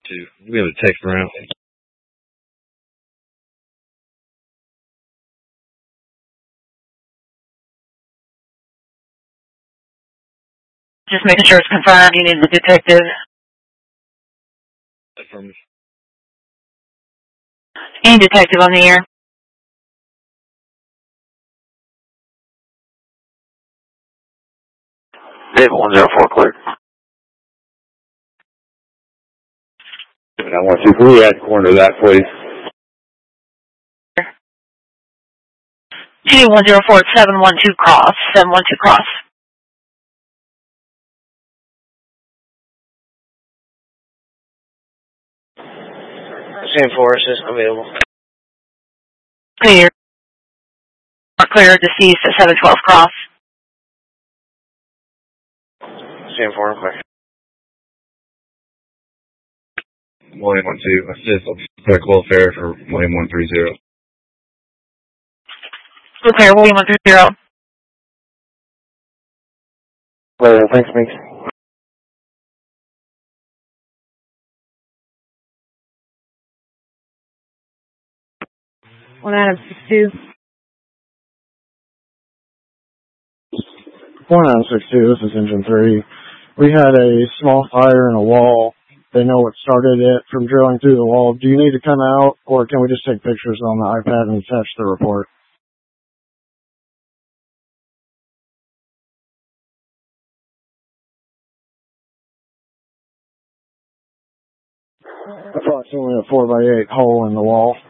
We'll be able to text around. Just making sure it's confirmed. You need the detective. Affirmative. Any detective on the air. Dave 104 clear. 912, can we add corner to that, please? Hey, 104 at 712 cross. 712 cross. Same Forest is available. Clear. Clear, deceased at 712 cross. Same Forest clear. 1812, assist public welfare for 18130. Clear, 130. Clear, thanks, Meeks. One Adam 62. 1962, this is Engine 3. We had a small fire in a wall. They know what started it from drilling through the wall. Do you need to come out, or can we just take pictures on the iPad and attach the report? Approximately a 4x8 hole in the wall.